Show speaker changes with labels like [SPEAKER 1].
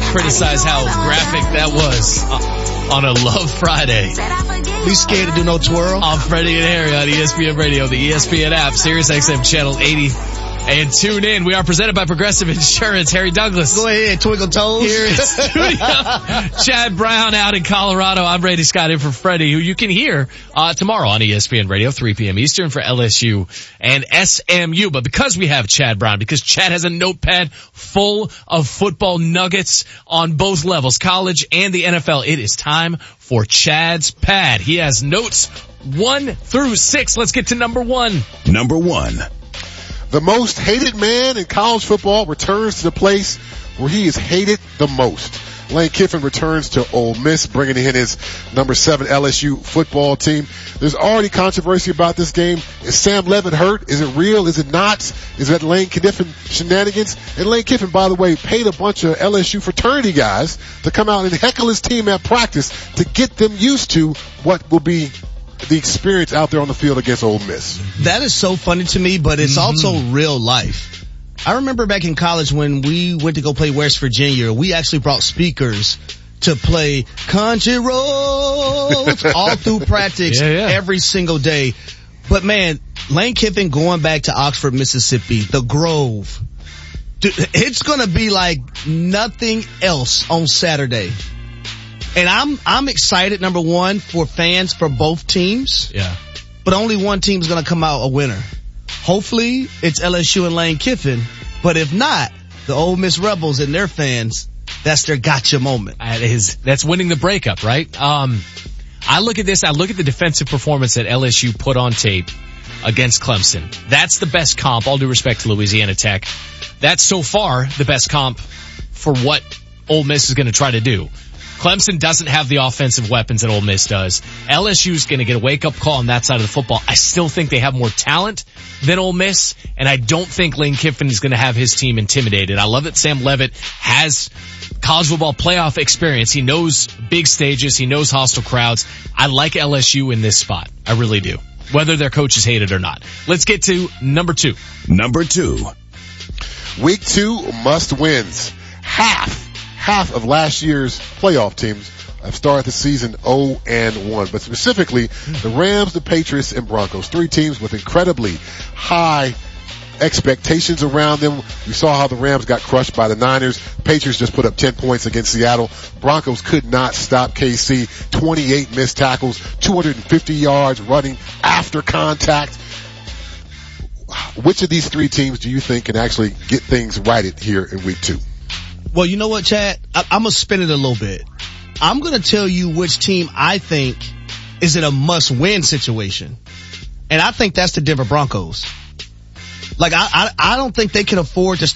[SPEAKER 1] criticize how graphic that was on a Love Friday.
[SPEAKER 2] Be scared to do no twirl.
[SPEAKER 1] I'm Freddie and Harry on ESPN Radio, the ESPN app, Sirius XM channel 80. And tune in. We are presented by Progressive Insurance. Harry Douglas.
[SPEAKER 2] Go ahead, twinkle toes.
[SPEAKER 1] Here in studio. Chad Brown out in Colorado. I'm Brady Scott in for Freddie, who you can hear tomorrow on ESPN Radio, 3 p.m. Eastern for LSU and SMU. But because we have Chad Brown, because Chad has a notepad full of football nuggets on both levels, college and the NFL, it is time for Chad's Pad. He has notes 1 through 6. Let's get to number 1.
[SPEAKER 3] Number 1.
[SPEAKER 4] The most hated man in college football returns to the place where he is hated the most. Lane Kiffin returns to Ole Miss, bringing in his number 7 LSU football team. There's already controversy about this game. Is Sam Levitt hurt? Is it real? Is it not? Is that Lane Kiffin shenanigans? And Lane Kiffin, by the way, paid a bunch of LSU fraternity guys to come out and heckle his team at practice to get them used to what will be the experience out there on the field against Ole Miss.
[SPEAKER 2] That is so funny to me, but it's also real life. I remember back in college when we went to go play West Virginia, we actually brought speakers to play Country Roads all through practice every single day. But man, Lane Kiffin going back to Oxford, Mississippi, the Grove. Dude, it's gonna be like nothing else on Saturday. And I'm excited, number one, for fans for both teams.
[SPEAKER 1] Yeah.
[SPEAKER 2] But only one team's gonna come out a winner. Hopefully it's LSU and Lane Kiffin. But if not, the Ole Miss Rebels and their fans, that's their gotcha moment.
[SPEAKER 1] That's winning the breakup, right? I look at this, I look at the defensive performance that LSU put on tape against Clemson. That's the best comp, all due respect to Louisiana Tech. That's so far the best comp for what Ole Miss is gonna try to do. Clemson doesn't have the offensive weapons that Ole Miss does. LSU's going to get a wake-up call on that side of the football. I still think they have more talent than Ole Miss, and I don't think Lane Kiffin is going to have his team intimidated. I love that Sam Levitt has college football playoff experience. He knows big stages. He knows hostile crowds. I like LSU in this spot. I really do, whether their coach is hated or not. Let's get to number 2.
[SPEAKER 3] Number 2.
[SPEAKER 4] Week 2 must-wins. Half of last year's playoff teams have started the season 0-1. But specifically, the Rams, the Patriots, and Broncos. 3 teams with incredibly high expectations around them. We saw how the Rams got crushed by the Niners. Patriots just put up 10 points against Seattle. Broncos could not stop KC. 28 missed tackles, 250 yards running after contact. Which of these 3 teams do you think can actually get things righted here in week 2?
[SPEAKER 2] Well, you know what, Chad? I'm going to spin it a little bit. I'm going to tell you which team I think is in a must-win situation. And I think that's the Denver Broncos. Like, I don't think they can afford to start